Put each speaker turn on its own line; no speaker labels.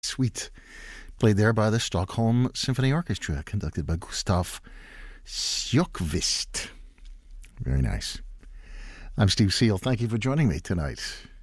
Suite, played there by the Stockholm Symphony Orchestra, conducted by Gustav Sjökvist. Very nice. I'm Steve Seal. Thank you for joining me tonight.